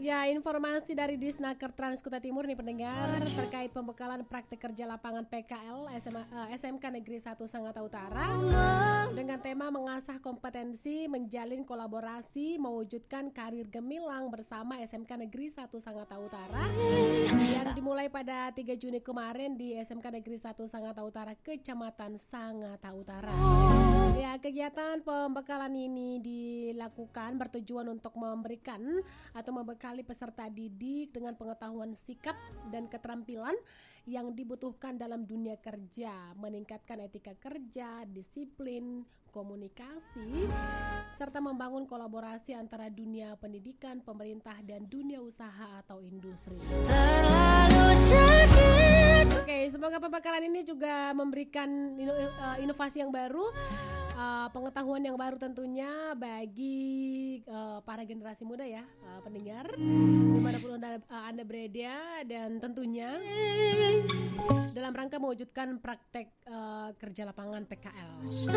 Ya, informasi dari Disnaker Trans Kuta Timur nih pendengar terkait pembekalan praktik kerja lapangan PKL SMK Negeri 1 Sangatta Utara dengan tema mengasah kompetensi, menjalin kolaborasi, mewujudkan karir gemilang bersama SMK Negeri 1 Sangatta Utara yang dimulai pada 3 Juni kemarin di SMK Negeri 1 Sangatta Utara, Kecamatan Sangatta Utara. Ya, kegiatan pembekalan ini dilakukan bertujuan untuk memberikan atau membekali peserta didik dengan pengetahuan sikap dan keterampilan yang dibutuhkan dalam dunia kerja, meningkatkan etika kerja, disiplin, komunikasi, serta membangun kolaborasi antara dunia pendidikan, pemerintah, dan dunia usaha atau industri. Oke, semoga pembekalan ini juga memberikan inovasi yang baru, pengetahuan yang baru tentunya bagi para generasi muda ya, pendengar dimanapun anda berada, dan tentunya dalam rangka mewujudkan praktek kerja lapangan PKL.